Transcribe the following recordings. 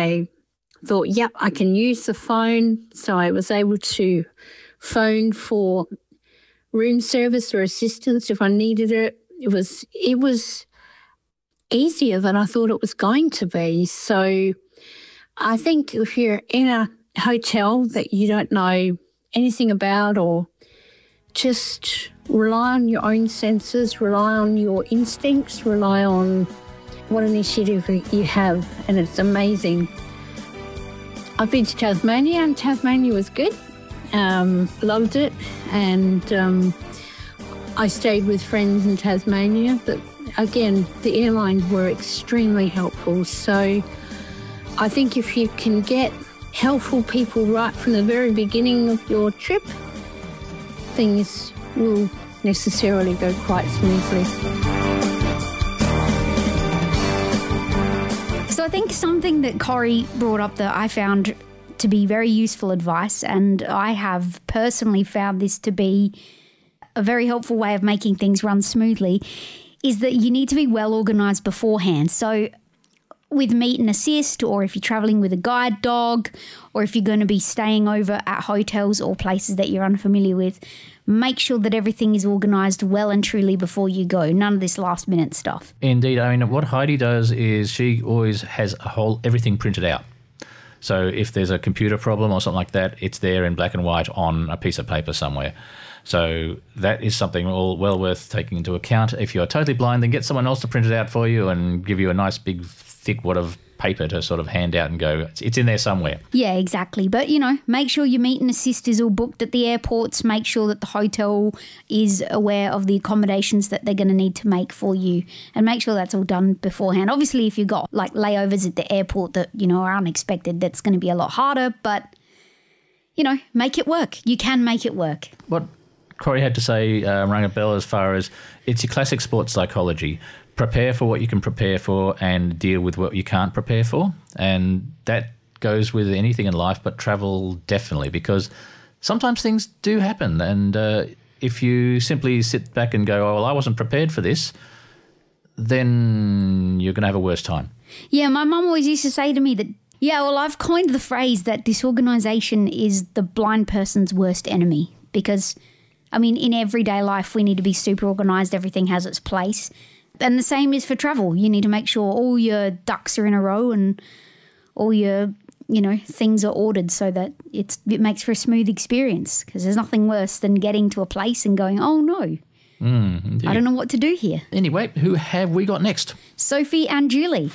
I thought, yep, I can use the phone. So I was able to phone for room service or assistance if I needed it. It was easier than I thought it was going to be. So I think if you're in a hotel that you don't know anything about, or just rely on your own senses, rely on your instincts, rely on what initiative you have, and it's amazing. I've been to Tasmania, and Tasmania was good. Loved it, and I stayed with friends in Tasmania, but again, the airlines were extremely helpful. So I think if you can get helpful people right from the very beginning of your trip, things will necessarily go quite smoothly. So I think something that Corrie brought up that I found to be very useful advice, and I have personally found this to be a very helpful way of making things run smoothly, is that you need to be well organised beforehand. So with Meet and Assist, or if you're travelling with a guide dog, or if you're going to be staying over at hotels or places that you're unfamiliar with, make sure that everything is organised well and truly before you go. None of this last minute stuff. Indeed. I mean, what Heidi does is she always has everything printed out. So if there's a computer problem or something like that, it's there in black and white on a piece of paper somewhere. So that is something well worth taking into account. If you're totally blind, then get someone else to print it out for you and give you a nice big thick wad of paper to sort of hand out and go, it's in there somewhere. Yeah, exactly. But, make sure your Meet and Assist is all booked at the airports. Make sure that the hotel is aware of the accommodations that they're going to need to make for you, and make sure that's all done beforehand. Obviously, if you've got like layovers at the airport that, are unexpected, that's going to be a lot harder. But, make it work. You can make it work. What Corrie had to say rang a bell as far as it's your classic sports psychology. Prepare for what you can prepare for and deal with what you can't prepare for. And that goes with anything in life, but travel definitely, because sometimes things do happen. And if you simply sit back and go, oh, well, I wasn't prepared for this, then you're going to have a worse time. Yeah, my mum always used to say to me that, I've coined the phrase that disorganisation is the blind person's worst enemy, because, in everyday life we need to be super organised. Everything has its place. And the same is for travel. You need to make sure all your ducks are in a row and all your, things are ordered so that it makes for a smooth experience, because there's nothing worse than getting to a place and going, oh, no, I don't know what to do here. Anyway, who have we got next? Sophie and Julie.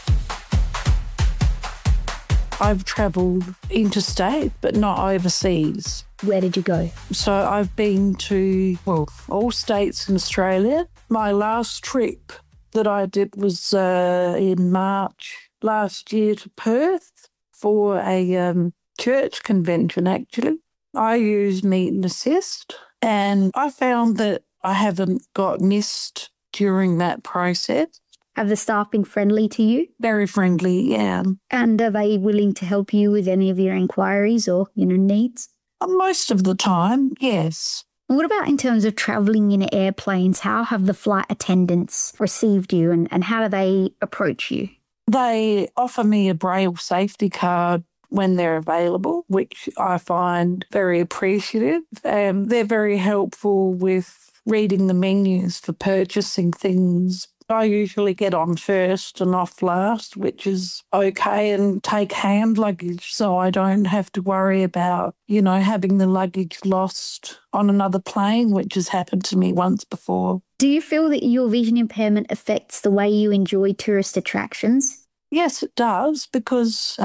I've travelled interstate but not overseas. Where did you go? So I've been to, all states in Australia. My last trip that I did was in March last year to Perth for a church convention, actually. I use Meet and Assist, and I found that I haven't got missed during that process. Have the staff been friendly to you? Very friendly, yeah. And are they willing to help you with any of your inquiries or, needs? Most of the time, yes. What about in terms of travelling in airplanes? How have the flight attendants received you, and how do they approach you? They offer me a Braille safety card when they're available, which I find very appreciative. They're very helpful with reading the menus for purchasing things. I usually get on first and off last, which is okay, and take hand luggage so I don't have to worry about, having the luggage lost on another plane, which has happened to me once before. Do you feel that your vision impairment affects the way you enjoy tourist attractions? Yes, it does, because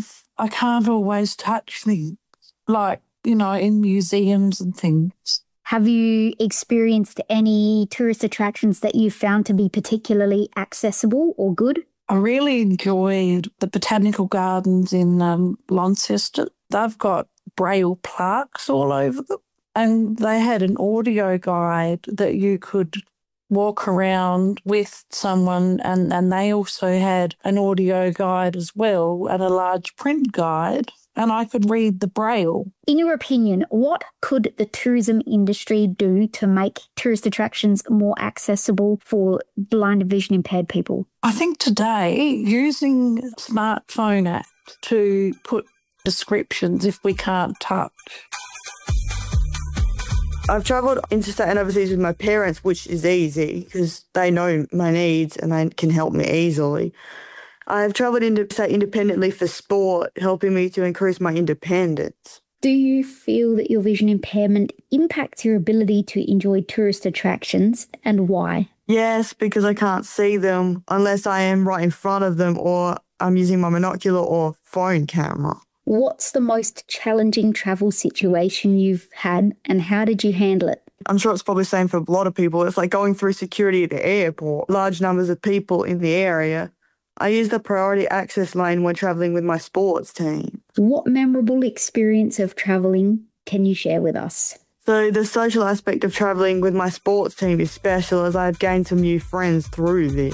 I can't always touch things, like, in museums and things. Have you experienced any tourist attractions that you found to be particularly accessible or good? I really enjoyed the Botanical Gardens in Launceston. They've got Braille plaques all over them, and they had an audio guide that you could walk around with someone, and they also had an audio guide as well and a large print guide, and I could read the Braille. In your opinion, what could the tourism industry do to make tourist attractions more accessible for blind and vision impaired people? I think today using smartphone apps to put descriptions if we can't touch. I've travelled interstate and overseas with my parents, which is easy because they know my needs and they can help me easily. I've travelled interstate independently for sport, helping me to increase my independence. Do you feel that your vision impairment impacts your ability to enjoy tourist attractions, and why? Yes, because I can't see them unless I am right in front of them or I'm using my monocular or phone camera. What's the most challenging travel situation you've had, and how did you handle it? I'm sure it's probably the same for a lot of people. It's like going through security at the airport, large numbers of people in the area. I use the priority access lane when travelling with my sports team. What memorable experience of travelling can you share with us? So the social aspect of travelling with my sports team is special, as I've gained some new friends through this.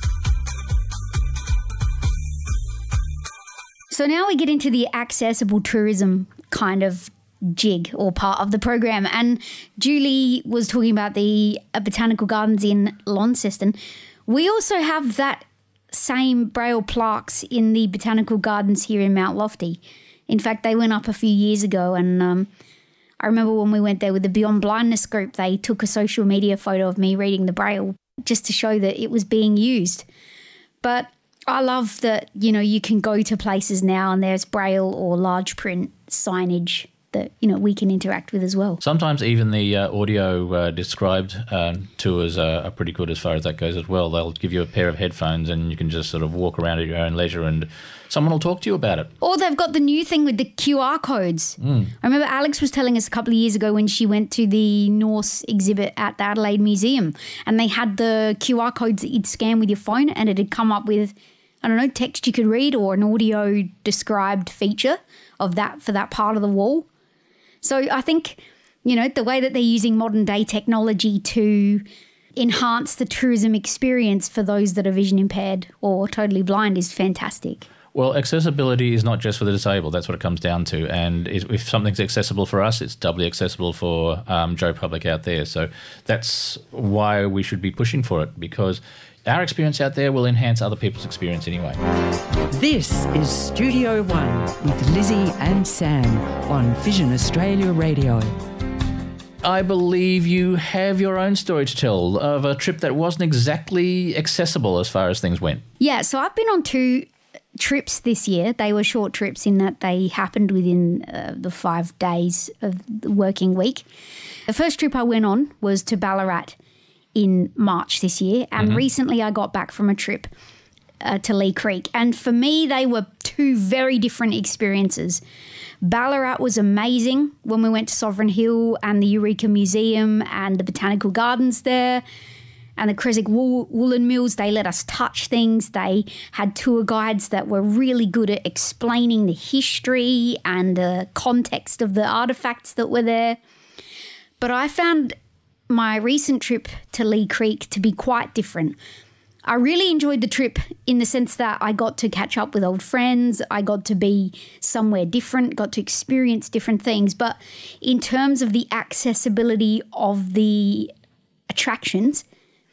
So now we get into the accessible tourism kind of jig or part of the program. And Julie was talking about the botanical gardens in Launceston. We also have that same Braille plaques in the botanical gardens here in Mount Lofty. In fact, they went up a few years ago, and I remember when we went there with the Beyond Blindness group, they took a social media photo of me reading the Braille just to show that it was being used. But I love that, you can go to places now and there's Braille or large print signage that, we can interact with as well. Sometimes even the audio described tours are pretty good as far as that goes as well. They'll give you a pair of headphones and you can just sort of walk around at your own leisure and someone will talk to you about it. Or they've got the new thing with the QR codes. I remember Alex was telling us a couple of years ago when she went to the Norse exhibit at the Adelaide Museum, and they had the QR codes that you'd scan with your phone, and it had come up with, text you could read or an audio described feature of that for that part of the wall. So I think, the way that they're using modern day technology to enhance the tourism experience for those that are vision impaired or totally blind is fantastic. Well, accessibility is not just for the disabled. That's what it comes down to. And if something's accessible for us, it's doubly accessible for Joe Public out there. So that's why we should be pushing for it, because our experience out there will enhance other people's experience anyway. This is Studio One with Lizzie and Sam on Vision Australia Radio. I believe you have your own story to tell of a trip that wasn't exactly accessible as far as things went. Yeah, so I've been on 2 trips this year. They were short trips in that they happened within the 5 days of the working week. The first trip I went on was to Ballarat in March this year, and recently I got back from a trip to Lee Creek, and for me they were 2 very different experiences. Ballarat was amazing when we went to Sovereign Hill and the Eureka Museum and the Botanical Gardens there and the Creswick Woolen Mills. They let us touch things. They had tour guides that were really good at explaining the history and the context of the artefacts that were there. But I found my recent trip to Lee Creek to be quite different. I really enjoyed the trip in the sense that I got to catch up with old friends, I got to be somewhere different, got to experience different things. But in terms of the accessibility of the attractions,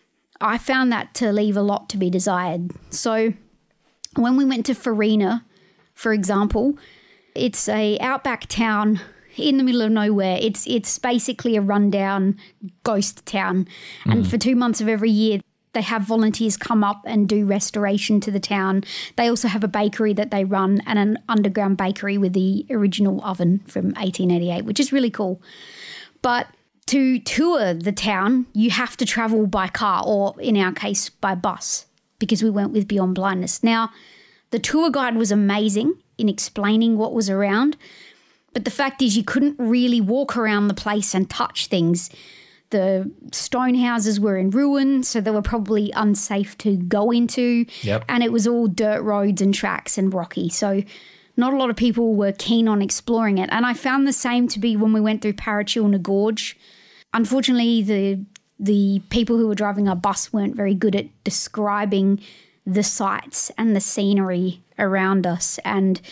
I found that to leave a lot to be desired. So when we went to Farina, for example, it's a outback town in the middle of nowhere. It's basically a rundown ghost town. And for 2 months of every year, they have volunteers come up and do restoration to the town. They also have a bakery that they run and an underground bakery with the original oven from 1888, which is really cool. But to tour the town, you have to travel by car or, in our case, by bus, because we went with Beyond Blindness. Now, the tour guide was amazing in explaining what was around, but the fact is you couldn't really walk around the place and touch things. The stone houses were in ruin, so they were probably unsafe to go into. Yep. And it was all dirt roads and tracks and rocky. So not a lot of people were keen on exploring it. And I found the same to be when we went through Parachilna Gorge. Unfortunately, the people who were driving our bus weren't very good at describing the sights and the scenery around us. And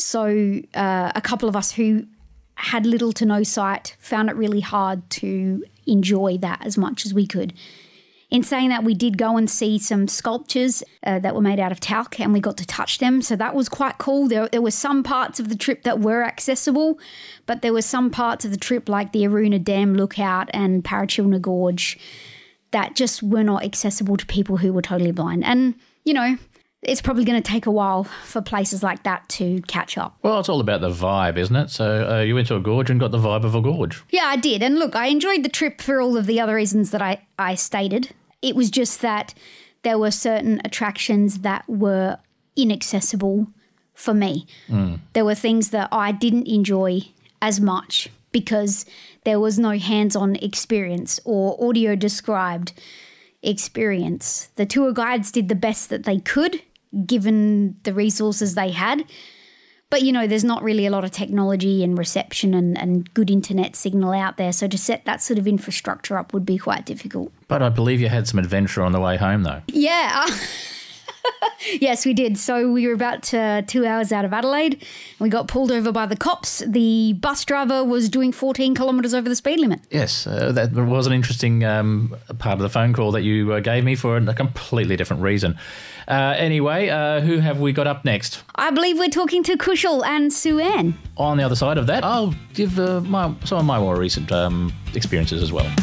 so a couple of us who had little to no sight found it really hard to enjoy that as much as we could. In saying that, we did go and see some sculptures that were made out of talc, and we got to touch them. So that was quite cool. There were some parts of the trip that were accessible, but there were some parts of the trip like the Aruna Dam Lookout and Parachilna Gorge that just were not accessible to people who were totally blind. And, you know, it's probably going to take a while for places like that to catch up. Well, it's all about the vibe, isn't it? So you went to a gorge and got the vibe of a gorge. Yeah, I did. And look, I enjoyed the trip for all of the other reasons that I stated. It was just that there were certain attractions that were inaccessible for me. There were things that I didn't enjoy as much because there was no hands-on experience or audio described experience. The tour guides did the best that they could given the resources they had. But, you know, there's not really a lot of technology and reception and good internet signal out there. So to set that sort of infrastructure up would be quite difficult. But I believe you had some adventure on the way home, though. Yeah. Yes, we did. So we were about 2 hours out of Adelaide. We got pulled over by the cops. The bus driver was doing 14 kilometres over the speed limit. Yes, that was an interesting part of the phone call that you gave me for a completely different reason. Anyway, who have we got up next? I believe we're talking to Kushal and Sue-Ann. On the other side of that, I'll give some of my more recent experiences as well.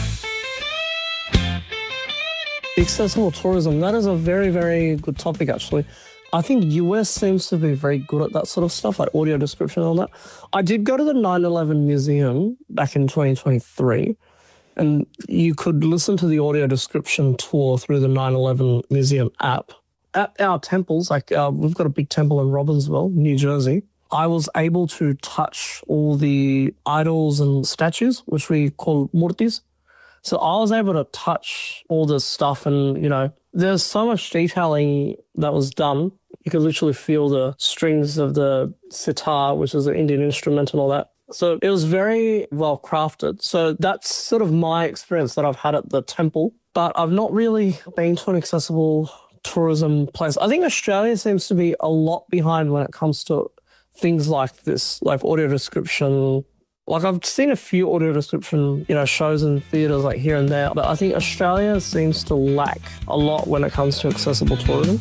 Accessible tourism, that is a very, very good topic, actually. I think US seems to be very good at that sort of stuff, like audio description and all that. I did go to the 9/11 Museum back in 2023, and you could listen to the audio description tour through the 9/11 Museum app. At our temples, like we've got a big temple in Robbinsville, New Jersey, I was able to touch all the idols and statues, which we call murtis. So I was able to touch all this stuff and, you know, there's so much detailing that was done. You could literally feel the strings of the sitar, which is an Indian instrument and all that. So it was very well crafted. So that's sort of my experience that I've had at the temple. But I've not really been to an accessible tourism place. I think Australia seems to be a lot behind when it comes to things like this, like audio description. Like I've seen a few audio description, you know, shows in theatres like here and there, but I think Australia seems to lack a lot when it comes to accessible tourism.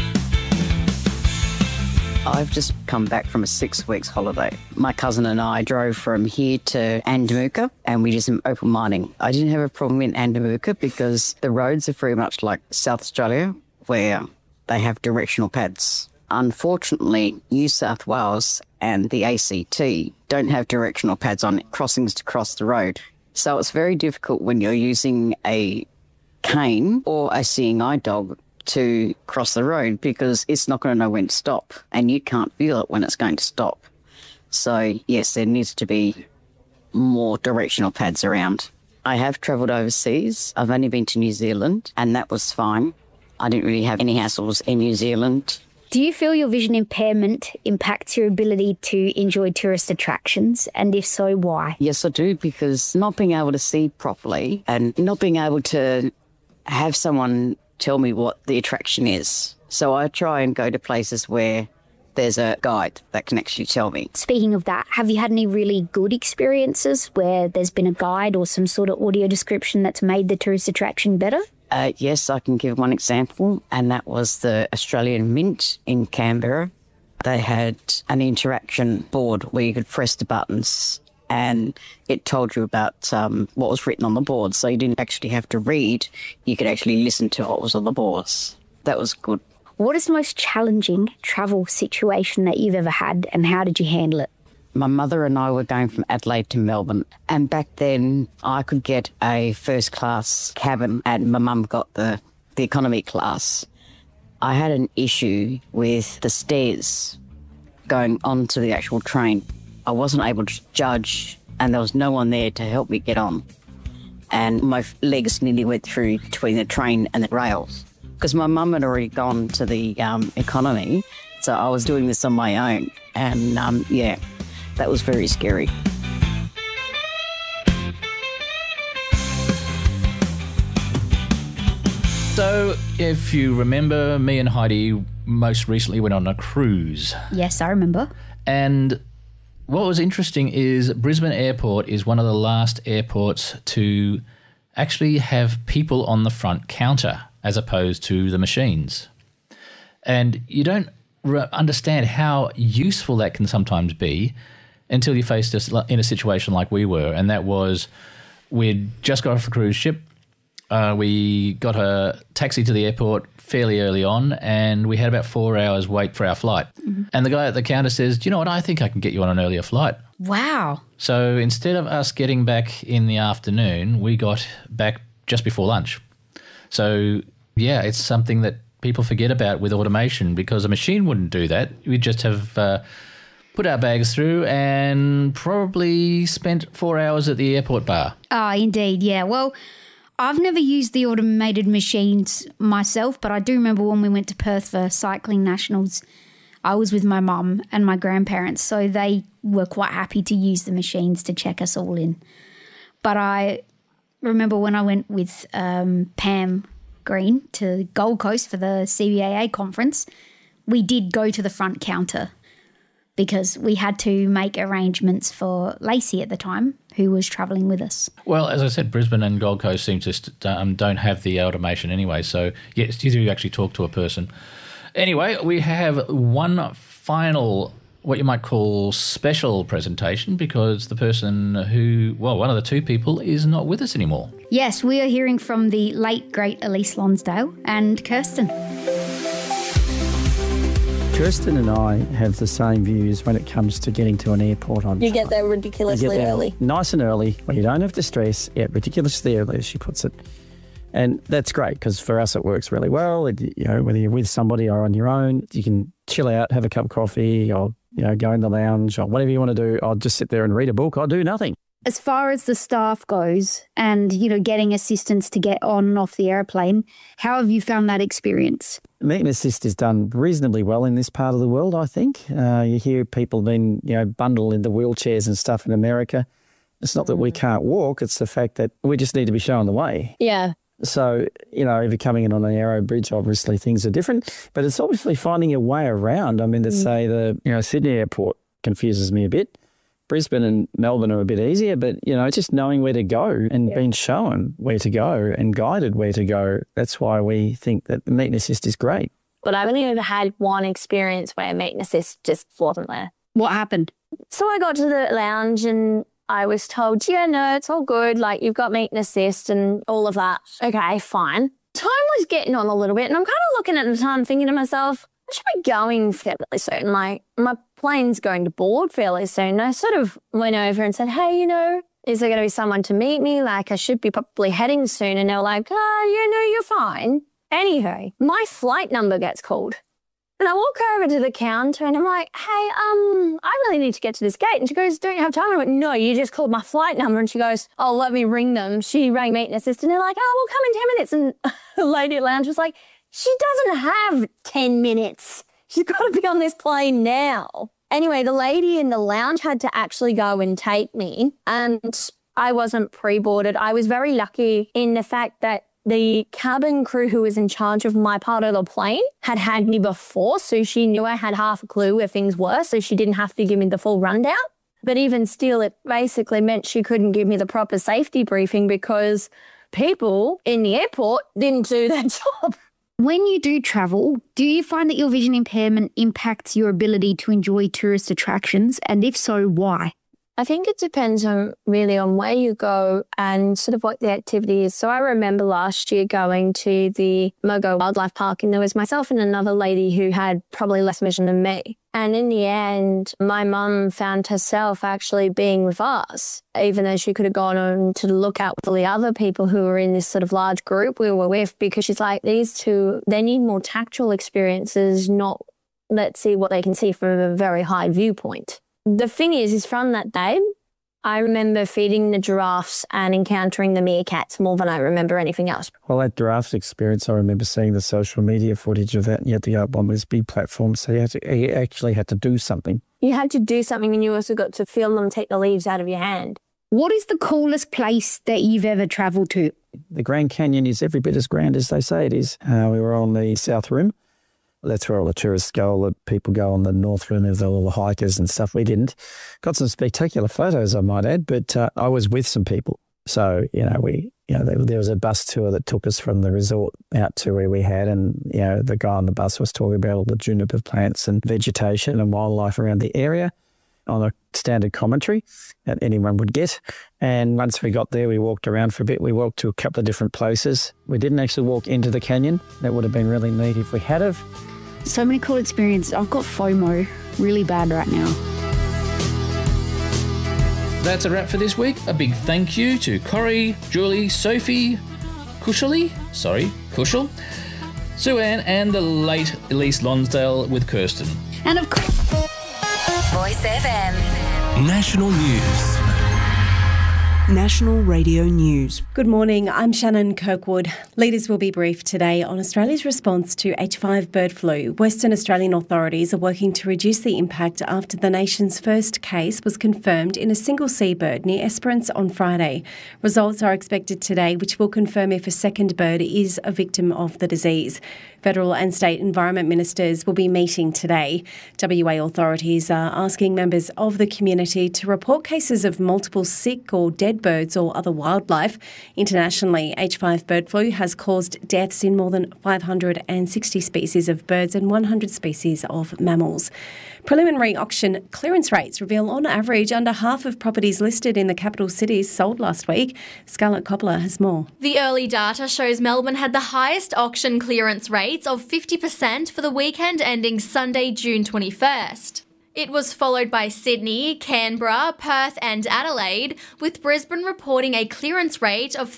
I've just come back from a 6 weeks holiday. My cousin and I drove from here to Andamuka and we did some open mining. I didn't have a problem in Andamuka because the roads are very much like South Australia where they have directional pads. Unfortunately, New South Wales and the ACT don't have directional pads on crossings to cross the road. So it's very difficult when you're using a cane or a seeing eye dog to cross the road because it's not going to know when to stop and you can't feel it when it's going to stop. So, yes, there needs to be more directional pads around. I have travelled overseas. I've only been to New Zealand and that was fine. I didn't really have any hassles in New Zealand. Do you feel your vision impairment impacts your ability to enjoy tourist attractions? And if so, why? Yes, I do, because not being able to see properly and not being able to have someone tell me what the attraction is. So I try and go to places where there's a guide that can actually tell me. Speaking of that, have you had any really good experiences where there's been a guide or some sort of audio description that's made the tourist attraction better? Yes, I can give one example, and that was the Australian Mint in Canberra. They had an interaction board where you could press the buttons and it told you about what was written on the board. So you didn't actually have to read, you could actually listen to what was on the boards. That was good. What is the most challenging travel situation that you've ever had and how did you handle it? My mother and I were going from Adelaide to Melbourne, and back then I could get a first-class cabin and my mum got the economy class. I had an issue with the stairs going onto the actual train. I wasn't able to judge and there was no one there to help me get on. And my legs nearly went through between the train and the rails because my mum had already gone to the economy, so I was doing this on my own. And, yeah. That was very scary. So, if you remember, me and Heidi most recently went on a cruise. Yes, I remember. And what was interesting is Brisbane Airport is one of the last airports to actually have people on the front counter as opposed to the machines. And you don't understand how useful that can sometimes be until you faced us in a situation like we were, and that was we'd just got off the cruise ship. We got a taxi to the airport fairly early on, and we had about 4 hours wait for our flight. Mm-hmm. And the guy at the counter says, "Do you know what? I think I can get you on an earlier flight." Wow. So instead of us getting back in the afternoon, we got back just before lunch. So, yeah, it's something that people forget about with automation, because a machine wouldn't do that. We'd just have put our bags through and probably spent 4 hours at the airport bar. Oh, indeed, yeah. Well, I've never used the automated machines myself, but I do remember when we went to Perth for Cycling Nationals, I was with my mum and my grandparents, so they were quite happy to use the machines to check us all in. But I remember when I went with Pam Green to Gold Coast for the CBAA conference, we did go to the front counter because we had to make arrangements for Lacey at the time, who was travelling with us. Well, as I said, Brisbane and Gold Coast seem to don't have the automation anyway, so yes, you do actually talk to a person. Anyway, we have one final, what you might call special presentation, because the person who, well, one of the two people is not with us anymore. Yes, we are hearing from the late, great Elise Lonsdale and Kirsten. Kirsten and I have the same views when it comes to getting to an airport on time. You get there ridiculously early. Nice and early, where you don't have to stress. Yeah, ridiculously early, as she puts it. And that's great, because for us it works really well. You know, whether you're with somebody or on your own, you can chill out, have a cup of coffee, or go in the lounge, or whatever you want to do. I'll just sit there and read a book. I'll do nothing. As far as the staff goes and, getting assistance to get on and off the airplane, how have you found that experience? Meet and Assist is done reasonably well in this part of the world, I think. You hear people being, bundled into wheelchairs and stuff in America. It's not that we can't walk, it's the fact that we just need to be shown the way. Yeah. So, if you're coming in on an aero bridge, obviously things are different, but it's obviously finding your way around. I mean, to say Sydney Airport confuses me a bit. Brisbane and Melbourne are a bit easier, but, just knowing where to go and being shown where to go and guided where to go, that's why we think that Meet and Assist is great. But I've only ever had one experience where Meet and Assist just wasn't there. What happened? So I got to the lounge and I was told, yeah, no, it's all good. Like, you've got Meet and Assist and all of that. Okay, fine. Time was getting on a little bit and I'm kind of looking at the time thinking to myself, I should be going fairly soon. Like, my plane's going to board fairly soon. I sort of went over and said, hey, is there going to be someone to meet me? Like, I should be probably heading soon. And they were like, you're fine. Anywho, my flight number gets called. And I walk over to the counter and I'm like, hey, I really need to get to this gate. And she goes, don't you have time? I went, no, you just called my flight number. And she goes, oh, let me ring them. She rang Meet and Assist and they're like, oh, we'll come in 10 minutes. And the lady at lounge was like, she doesn't have 10 minutes. She's got to be on this plane now. Anyway, the lady in the lounge had to actually go and take me, and I wasn't pre-boarded. I was very lucky in the fact that the cabin crew who was in charge of my part of the plane had me before, so she knew I had half a clue where things were, so she didn't have to give me the full rundown. But even still, it basically meant she couldn't give me the proper safety briefing because people in the airport didn't do their job. When you do travel, do you find that your vision impairment impacts your ability to enjoy tourist attractions? And if so, why? I think it depends on where you go and sort of what the activity is. So I remember last year going to the Mogo Wildlife Park and there was myself and another lady who had probably less vision than me. And in the end, my mum found herself actually being with us, even though she could have gone on to look out with all the other people who were in this sort of large group we were with, because she's like, these two, they need more tactile experiences, not let's see what they can see from a very high viewpoint. The thing is from that day, I remember feeding the giraffes and encountering the meerkats more than I remember anything else. Well, that giraffe experience, I remember seeing the social media footage of that, and you had to go up on this big platform, so you actually had to do something. You had to do something, and you also got to feel them take the leaves out of your hand. What is the coolest place that you've ever travelled to? The Grand Canyon is every bit as grand as they say it is. We were on the South Rim. That's where all the tourists go, all the people go on the North Rim, all the hikers and stuff. We didn't. Got some spectacular photos, I might add, but I was with some people. So, we there was a bus tour that took us from the resort out to where we had, and the guy on the bus was talking about all the juniper plants and vegetation and wildlife around the area on a standard commentary that anyone would get. And once we got there, we walked around for a bit. We walked to a couple of different places. We didn't actually walk into the canyon. That would have been really neat if we had have. So many cool experiences. I've got FOMO really bad right now. That's a wrap for this week. A big thank you to Corrie, Julie, Sophie, Kushal, Sue-Ann, and the late Elise Lonsdale with Kirsten. And of course, Voice FM. National News. National Radio News. Good morning, I'm Shannon Kirkwood. Leaders will be briefed today on Australia's response to H5 bird flu. Western Australian authorities are working to reduce the impact after the nation's first case was confirmed in a single seabird near Esperance on Friday. Results are expected today, which will confirm if a second bird is a victim of the disease. Federal and state environment ministers will be meeting today. WA authorities are asking members of the community to report cases of multiple sick or dead birds or other wildlife. Internationally, H5 bird flu has caused deaths in more than 560 species of birds and 100 species of mammals. Preliminary auction clearance rates reveal on average under half of properties listed in the capital cities sold last week. Scarlett Coppola has more. The early data shows Melbourne had the highest auction clearance rates of 50% for the weekend ending Sunday, June 21st. It was followed by Sydney, Canberra, Perth and Adelaide, with Brisbane reporting a clearance rate of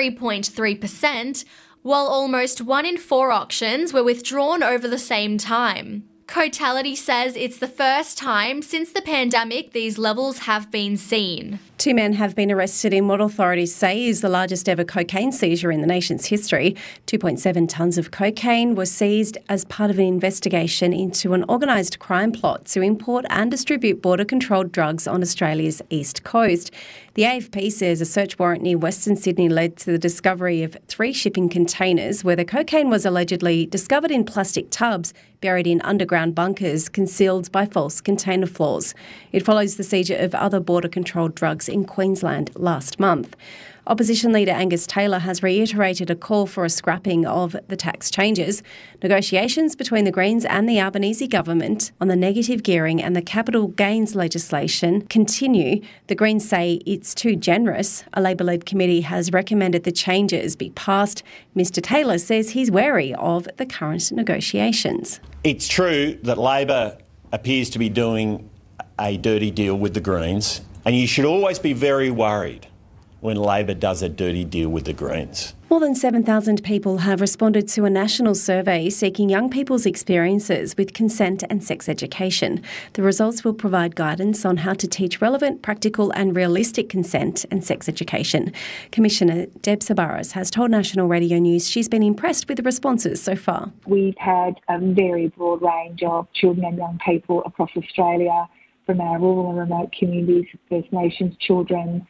33.3%, while almost 1 in 4 auctions were withdrawn over the same time. Cotality says it's the first time since the pandemic these levels have been seen. 2 men have been arrested in what authorities say is the largest ever cocaine seizure in the nation's history. 2.7 tonnes of cocaine was seized as part of an investigation into an organised crime plot to import and distribute border-controlled drugs on Australia's east coast. The AFP says a search warrant near Western Sydney led to the discovery of 3 shipping containers where the cocaine was allegedly discovered in plastic tubs buried in underground bunkers concealed by false container floors. It follows the seizure of other border-controlled drugs in Queensland last month. Opposition leader Angus Taylor has reiterated a call for a scrapping of the tax changes. Negotiations between the Greens and the Albanese government on the negative gearing and the capital gains legislation continue. The Greens say it's too generous. A Labor-led committee has recommended the changes be passed. Mr Taylor says he's wary of the current negotiations. It's true that Labor appears to be doing a dirty deal with the Greens, and you should always be very worried when Labor does a dirty deal with the Greens. More than 7,000 people have responded to a national survey seeking young people's experiences with consent and sex education. The results will provide guidance on how to teach relevant, practical and realistic consent and sex education. Commissioner Deb Sabaras has told National Radio News she's been impressed with the responses so far. We've had a very broad range of children and young people across Australia, from our rural and remote communities, First Nations children,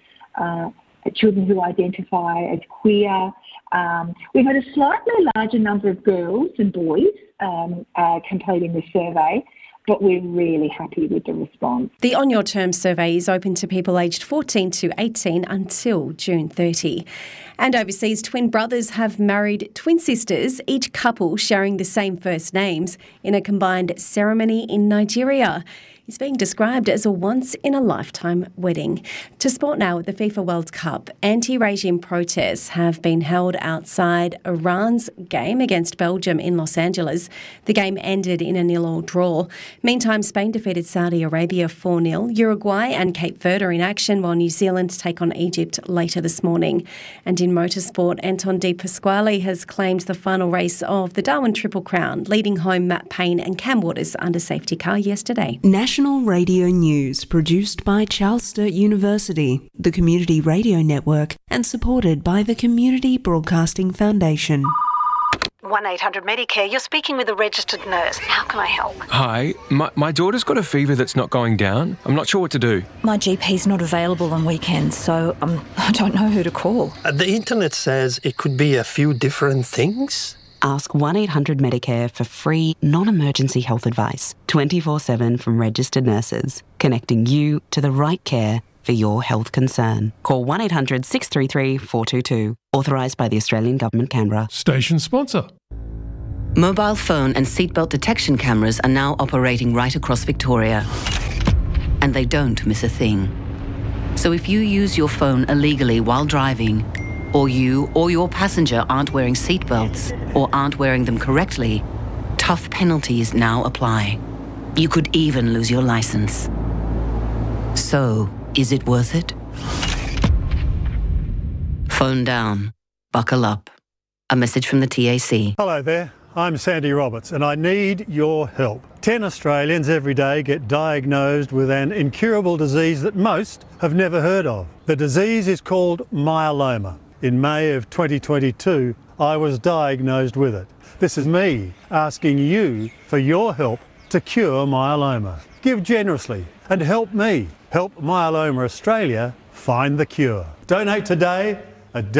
children who identify as queer. We've had a slightly larger number of girls and boys completing the survey, but we're really happy with the response. The On Your Terms survey is open to people aged 14 to 18 until June 30. And overseas, twin brothers have married twin sisters, each couple sharing the same first names, in a combined ceremony in Nigeria. It's being described as a once-in-a-lifetime wedding. To sport now with the FIFA World Cup, anti-regime protests have been held outside Iran's game against Belgium in Los Angeles. The game ended in a 0-0 draw. Meantime, Spain defeated Saudi Arabia 4-0. Uruguay and Cape Verde are in action, while New Zealand take on Egypt later this morning. And in motorsport, Anton De Pasquale has claimed the final race of the Darwin Triple Crown, leading home Matt Payne and Cam Waters under safety car yesterday. National Radio News, produced by Charles Sturt University, the Community Radio Network, and supported by the Community Broadcasting Foundation. 1-800 Medicare, you're speaking with a registered nurse. How can I help? Hi, my daughter's got a fever that's not going down. I'm not sure what to do. My GP's not available on weekends, so I don't know who to call. The internet says it could be a few different things. Ask 1-800 Medicare for free, non-emergency health advice, 24/7 from registered nurses, connecting you to the right care for your health concern. Call 1800 633 422. Authorised by the Australian Government, Canberra. Station sponsor. Mobile phone and seatbelt detection cameras are now operating right across Victoria. And they don't miss a thing. So if you use your phone illegally while driving, or you or your passenger aren't wearing seatbelts or aren't wearing them correctly, tough penalties now apply. You could even lose your licence. So, is it worth it? Phone down. Buckle up. A message from the TAC. Hello there. I'm Sandy Roberts and I need your help. 10 Australians every day get diagnosed with an incurable disease that most have never heard of. The disease is called myeloma. In May of 2022, I was diagnosed with it. This is me asking you for your help to cure myeloma. Give generously and help me help Myeloma Australia find the cure. Donate today at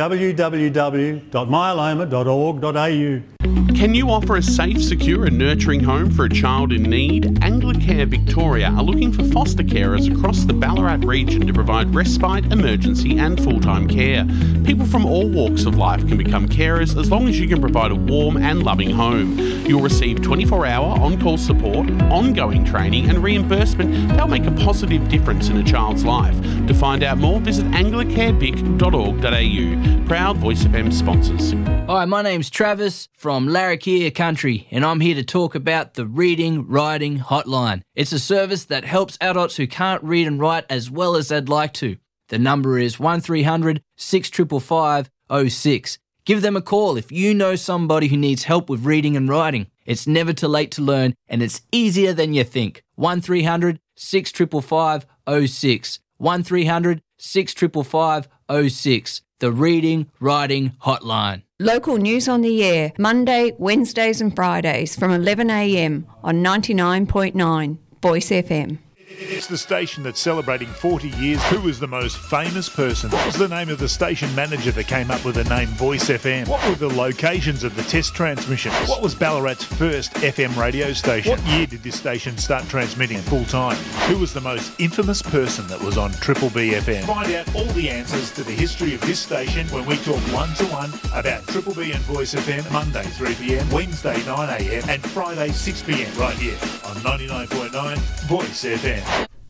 www.myeloma.org.au. Can you offer a safe, secure and nurturing home for a child in need? Anglicare Victoria are looking for foster carers across the Ballarat region to provide respite, emergency and full-time care. People from all walks of life can become carers as long as you can provide a warm and loving home. You'll receive 24-hour on-call support, ongoing training and reimbursement to help make a positive difference in a child's life. To find out more, visit anglicarevic.org.au. Proud Voice FM sponsors. Hi, my name's Travis from Larrakia Country, and I'm here to talk about the Reading Writing Hotline. It's a service that helps adults who can't read and write as well as they'd like to. The number is 1300 655 06. Give them a call if you know somebody who needs help with reading and writing. It's never too late to learn, and it's easier than you think. 1300 655 06. 1300 655 06. The Reading Writing Hotline. Local news on the air, Monday, Wednesdays and Fridays from 11 a.m. on 99.9 Voice FM. It's the station that's celebrating 40 years. Who was the most famous person? What was the name of the station manager that came up with the name Voice FM? What were the locations of the test transmissions? What was Ballarat's first FM radio station? What year did this station start transmitting full time? Who was the most infamous person that was on Triple B FM? Find out all the answers to the history of this station when we talk one-to-one about Triple B and Voice FM, Monday 3 p.m, Wednesday 9 a.m, and Friday 6 p.m, right here on 99.9 Voice FM.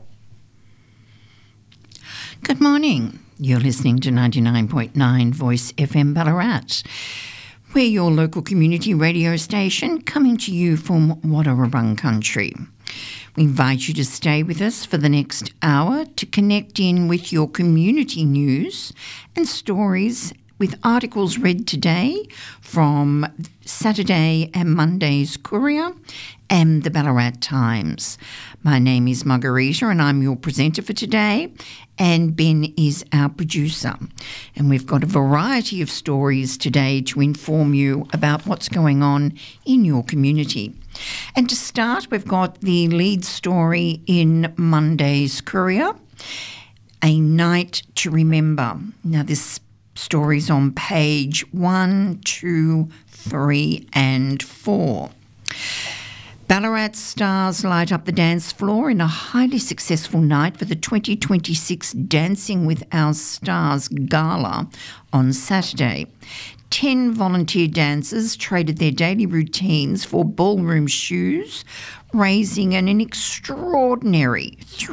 Good morning. You're listening to 99.9 Voice FM Ballarat. We're your local community radio station coming to you from Wadawurrung country. We invite you to stay with us for the next hour to connect in with your community news and stories with articles read today from Saturday and Monday's Courier and the Ballarat Times. My name is Margarita and I'm your presenter for today, and Ben is our producer. And we've got a variety of stories today to inform you about what's going on in your community. And to start, we've got the lead story in Monday's Courier, A Night to Remember. Now this story's on page 1, 2, 3 and 4. Ballarat stars light up the dance floor in a highly successful night for the 2026 Dancing with Our Stars Gala on Saturday. 10 volunteer dancers traded their daily routines for ballroom shoes, raising an extraordinary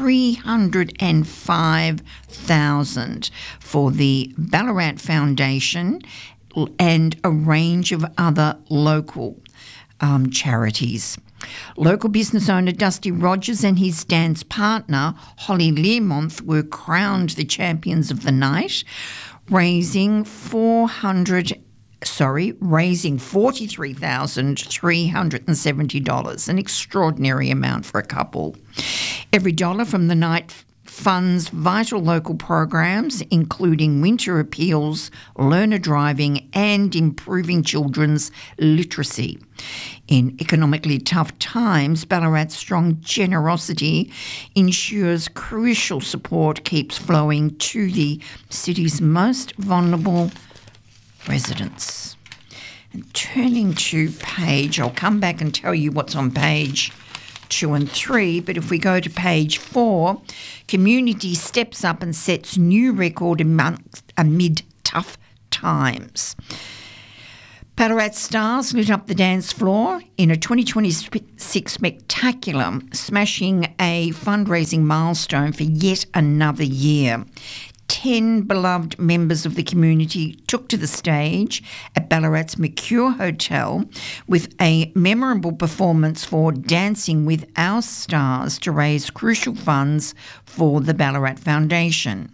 $305,000 for the Ballarat Foundation and a range of other local charities. Local business owner Dusty Rogers and his dance partner Holly Learmonth were crowned the champions of the night, raising $43,370, an extraordinary amount for a couple. Every dollar from the night funds vital local programs including winter appeals, learner driving and improving children's literacy. In economically tough times, Ballarat's strong generosity ensures crucial support keeps flowing to the city's most vulnerable residents. And turning to page, I'll come back and tell you what's on page 2 and 3. But if we go to page 4, community steps up and sets new record amid tough times. Ballarat Stars lit up the dance floor in a 2026 spectacular, smashing a fundraising milestone for yet another year. 10 beloved members of the community took to the stage at Ballarat's Mercure Hotel with a memorable performance for Dancing with Our Stars to raise crucial funds for the Ballarat Foundation.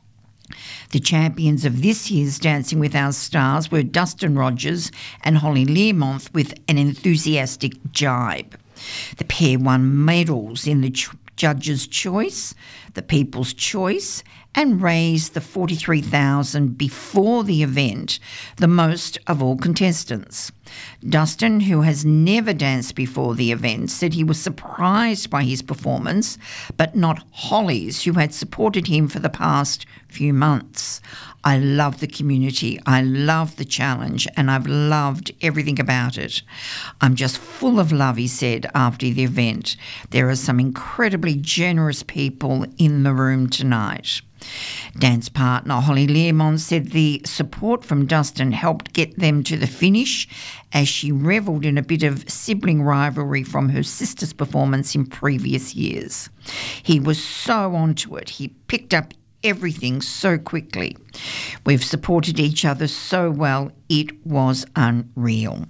The champions of this year's Dancing with Our Stars were Dustin Rogers and Holly Learmonth with an enthusiastic jibe. The pair won medals in the Judges' Choice, the People's Choice, and raised the $43,000 before the event, the most of all contestants. Dustin, who has never danced before the event, said he was surprised by his performance, but not Holly's, who had supported him for the past few months. I love the community, I love the challenge, and I've loved everything about it. I'm just full of love, he said after the event. There are some incredibly generous people in the room tonight. Dance partner Holly Learmonth said the support from Dustin helped get them to the finish as she revelled in a bit of sibling rivalry from her sister's performance in previous years. He was so onto it. He picked up everything so quickly. We've supported each other so well, it was unreal.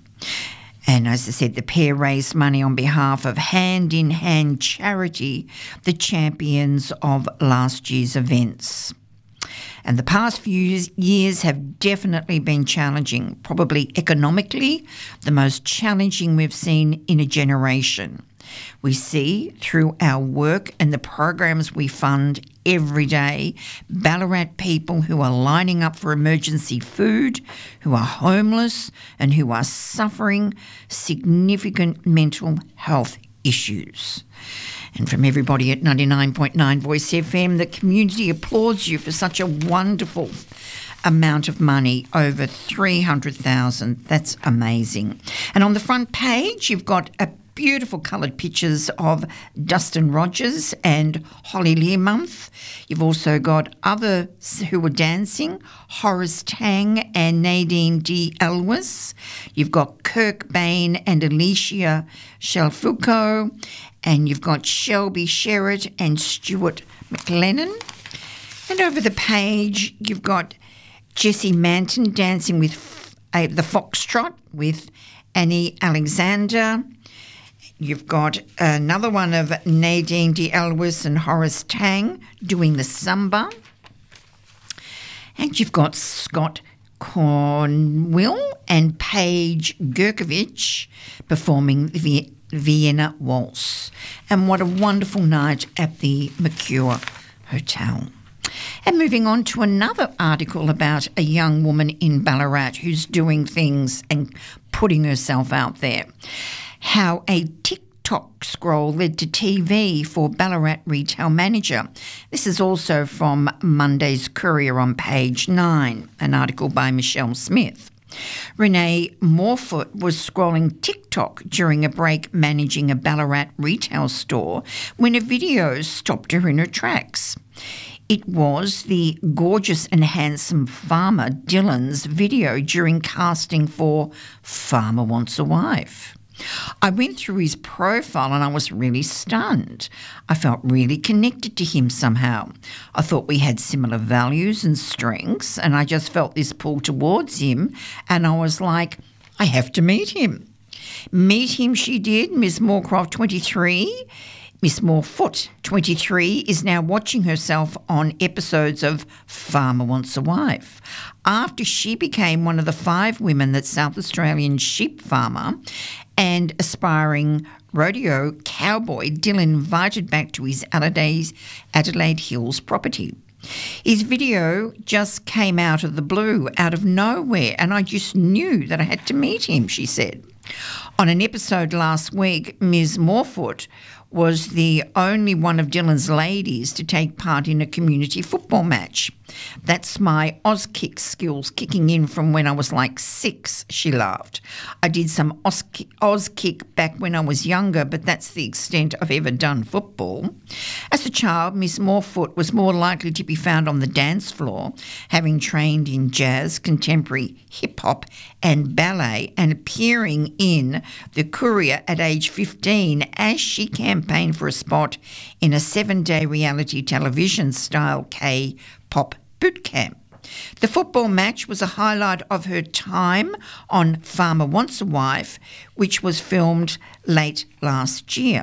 And as I said, the pair raised money on behalf of Hand in Hand Charity, the champions of last year's events. And the past few years have definitely been challenging, probably economically the most challenging we've seen in a generation. We see through our work and the programs we fund every day Ballarat people who are lining up for emergency food, who are homeless and who are suffering significant mental health issues. And from everybody at 99.9 Voice FM, the community applauds you for such a wonderful amount of money, over $300,000. That's amazing. And on the front page, you've got beautiful coloured pictures of Dustin Rogers and Holly Learmonth. You've also got others who were dancing, Horace Tang and Nadine D. Elwes. You've got Kirk Bain and Alicia Shalfuko. And you've got Shelby Sherritt and Stuart McLennan. And over the page, you've got Jessie Manton dancing with the Foxtrot with Annie Alexander. You've got another one of Nadine D. Elwes and Horace Tang doing the Samba. And you've got Scott Cornwell and Paige Gurkovich performing the Vienna Waltz. And what a wonderful night at the Mercure Hotel. And moving on to another article about a young woman in Ballarat who's doing things and putting herself out there. How a TikTok scroll led to TV for Ballarat retail manager. This is also from Monday's Courier on page 9, an article by Michelle Smith. Renee Morfoot was scrolling TikTok during a break managing a Ballarat retail store when a video stopped her in her tracks. It was the gorgeous and handsome farmer Dylan's video during casting for Farmer Wants a Wife. I went through his profile and I was really stunned. I felt really connected to him somehow. I thought we had similar values and strengths, and I just felt this pull towards him, and I was like, I have to meet him. Meet him she did, Miss Moorcroft, 23. Miss Morfoot, 23, is now watching herself on episodes of Farmer Wants a Wife. After she became one of the 5 women that South Australian sheep farmer and aspiring rodeo cowboy Dylan invited back to his Adelaide Hills property. His video just came out of the blue, out of nowhere, and I just knew that I had to meet him, she said. On an episode last week, Ms. Morfoot was the only one of Dylan's ladies to take part in a community football match. That's my Auskick skills kicking in from when I was like 6, she laughed. I did some Auskick back when I was younger, but that's the extent I've ever done football. As a child, Miss Morefoot was more likely to be found on the dance floor, having trained in jazz, contemporary hip-hop and ballet, and appearing in The Courier at age 15 as she campaigned for a spot in a 7-day reality television-style K-pop boot camp. The football match was a highlight of her time on Farmer Wants a Wife, which was filmed late last year.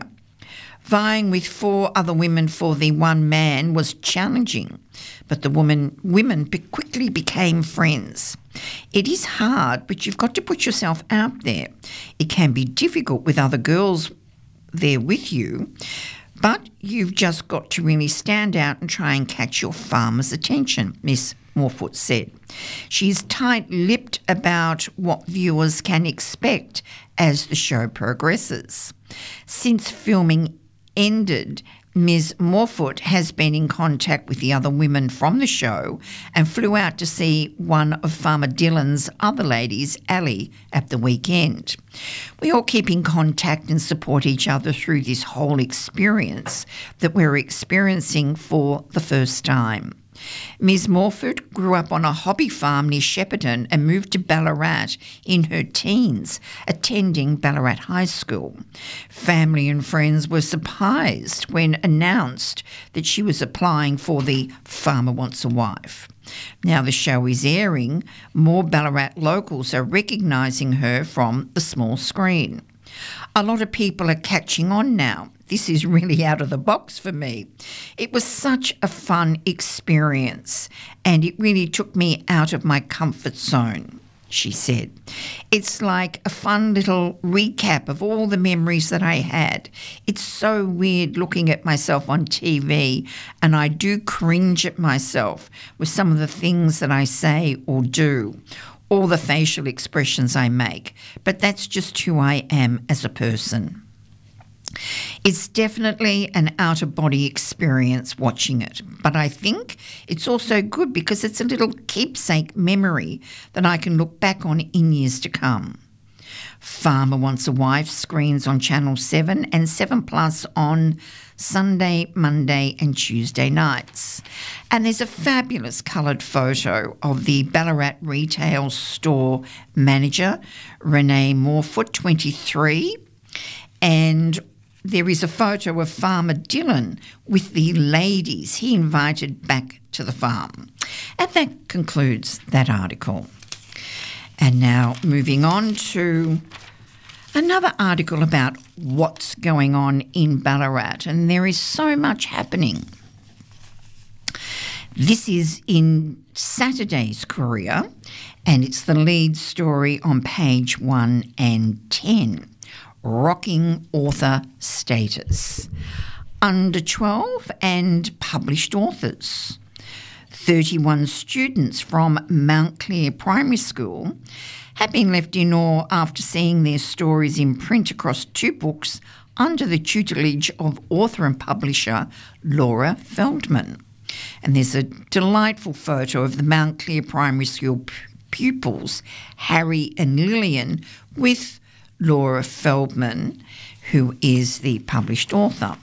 Vying with 4 other women for the one man was challenging, but the women quickly became friends. It is hard, but you've got to put yourself out there. It can be difficult with other girls there with you, but you've just got to really stand out and try and catch your farmer's attention, Miss Morefoot said. She's tight-lipped about what viewers can expect as the show progresses. Since filming ended, Ms. Morefoot has been in contact with the other women from the show and flew out to see one of Farmer Dylan's other ladies, Ali, at the weekend. We all keep in contact and support each other through this whole experience that we're experiencing for the first time. Ms. Morefoot grew up on a hobby farm near Shepparton and moved to Ballarat in her teens, attending Ballarat High School. Family and friends were surprised when announced that she was applying for the Farmer Wants a Wife. Now the show is airing, more Ballarat locals are recognising her from the small screen. A lot of people are catching on now. This is really out of the box for me. It was such a fun experience and it really took me out of my comfort zone, she said. It's like a fun little recap of all the memories that I had. It's so weird looking at myself on TV and I do cringe at myself with some of the things that I say or do, all the facial expressions I make, but that's just who I am as a person. It's definitely an out-of-body experience watching it, but I think it's also good because it's a little keepsake memory that I can look back on in years to come. Farmer Wants a Wife screens on Channel 7 and 7 Plus on Sunday, Monday and Tuesday nights. And there's a fabulous coloured photo of the Ballarat retail store manager, Renee Morefoot, 23, and there is a photo of Farmer Dylan with the ladies he invited back to the farm. And that concludes that article. And now moving on to another article about what's going on in Ballarat. And there is so much happening. This is in Saturday's Courier, and it's the lead story on page 1 and 10. Rocking author status. Under 12 and published authors. 31 students from Mount Clear Primary School have been left in awe after seeing their stories in print across 2 books under the tutelage of author and publisher Laura Feldman. And there's a delightful photo of the Mount Clear Primary School pupils, Harry and Lillian, with Laura Feldman, who is the published author.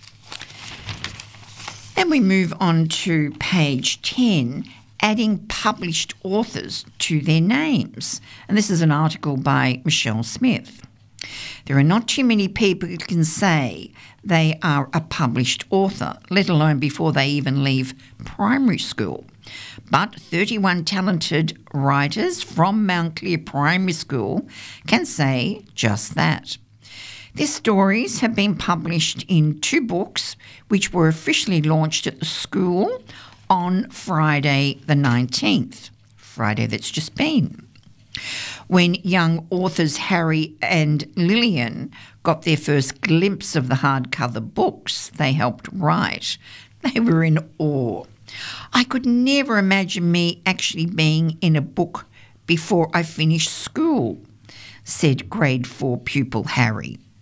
And we move on to page 10, adding published authors to their names. And this is an article by Michelle Smith. There are not too many people who can say they are a published author, let alone before they even leave primary school. But 31 talented writers from Mount Clear Primary School can say just that. Their stories have been published in 2 books, which were officially launched at the school on Friday the 19th, Friday that's just been. When young authors Harry and Lillian got their first glimpse of the hardcover books they helped write, they were in awe. I could never imagine me actually being in a book before I finished school, said grade 4 pupil Harry.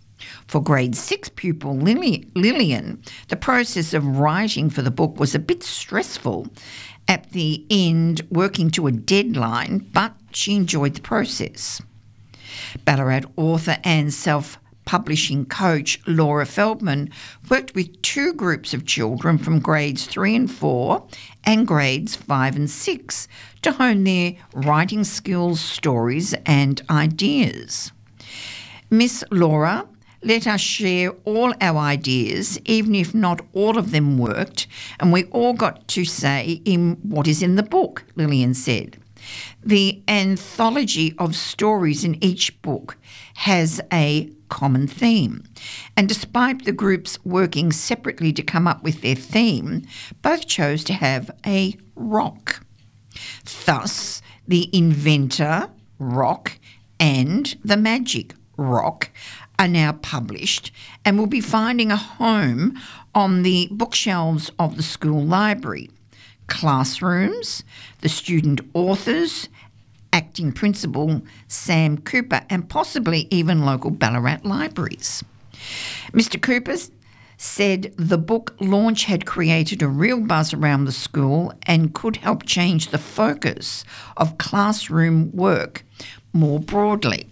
For grade 6 pupil Lillian, the process of writing for the book was a bit stressful at the end, working to a deadline, but she enjoyed the process. Ballarat author and self-publishing coach Laura Feldman worked with 2 groups of children from grades 3 and 4 and grades 5 and 6 to hone their writing skills, stories and ideas. Miss Laura let us share all our ideas, even if not all of them worked, and we all got to say in what is in the book, Lillian said. The anthology of stories in each book has a common theme, and despite the groups working separately to come up with their theme, both chose to have a rock. Thus, the inventor, rock, and the magic, rock, are now published and will be finding a home on the bookshelves of the school library, classrooms, the student authors, acting principal Sam Cooper, and possibly even local Ballarat libraries. Mr. Cooper said the book launch had created a real buzz around the school and could help change the focus of classroom work more broadly.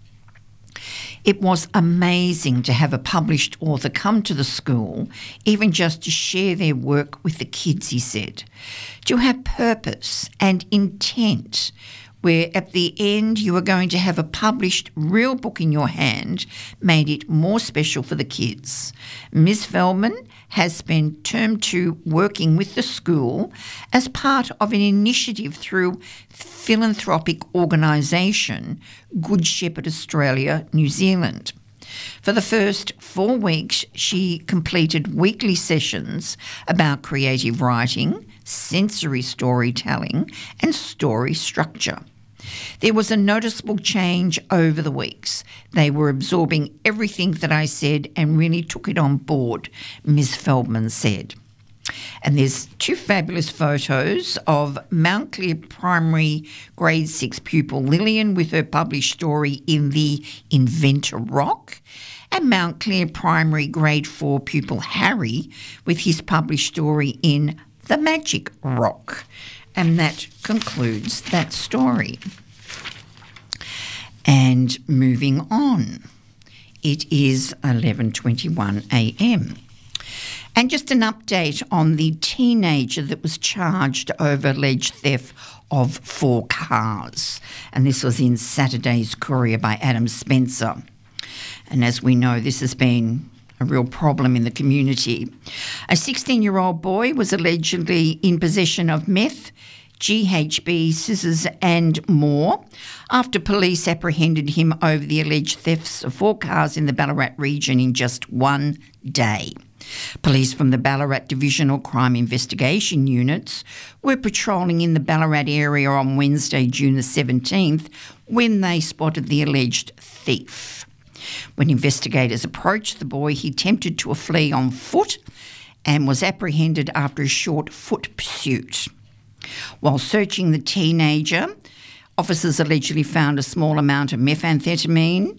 It was amazing to have a published author come to the school, even just to share their work with the kids, he said. To have purpose and intent, where at the end you are going to have a published real book in your hand, made it more special for the kids. Ms. Feldman has spent term 2 working with the school as part of an initiative through philanthropic organisation Good Shepherd Australia, New Zealand. For the first 4 weeks, she completed weekly sessions about creative writing, sensory storytelling and story structure. There was a noticeable change over the weeks. They were absorbing everything that I said and really took it on board, Ms. Feldman said. And there's 2 fabulous photos of Mount Clear Primary grade 6 pupil Lillian with her published story in The Inventor Rock, and Mount Clear Primary grade 4 pupil Harry with his published story in The Magic Rock. And that concludes that story. And moving on, it is 11:21 a.m. And just an update on the teenager that was charged over alleged theft of 4 cars. And this was in Saturday's Courier by Adam Spencer. And as we know, this has been a real problem in the community. A 16-year-old boy was allegedly in possession of meth, GHB, scissors and more after police apprehended him over the alleged thefts of 4 cars in the Ballarat region in just one day. Police from the Ballarat Divisional Crime Investigation Units were patrolling in the Ballarat area on Wednesday, June the 17th, when they spotted the alleged thief. When investigators approached the boy, he attempted to flee on foot and was apprehended after a short foot pursuit. While searching the teenager, officers allegedly found a small amount of methamphetamine,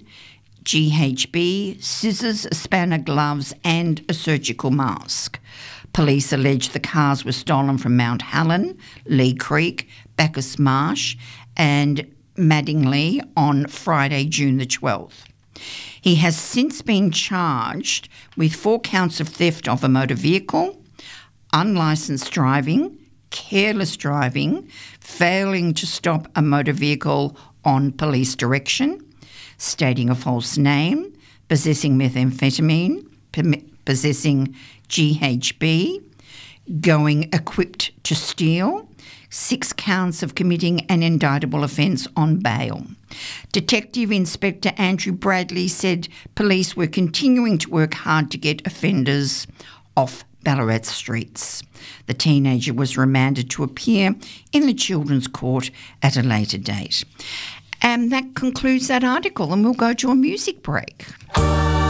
GHB, scissors, a spanner, gloves and a surgical mask. Police allege the cars were stolen from Mount Helen, Lee Creek, Bacchus Marsh and Madingley on Friday, June the 12th. He has since been charged with 4 counts of theft of a motor vehicle, unlicensed driving, careless driving, failing to stop a motor vehicle on police direction, stating a false name, possessing methamphetamine, possessing GHB, going equipped to steal, 6 counts of committing an indictable offence on bail. Detective Inspector Andrew Bradley said police were continuing to work hard to get offenders off Ballarat streets. The teenager was remanded to appear in the Children's Court at a later date. And that concludes that article, and we'll go to a music break.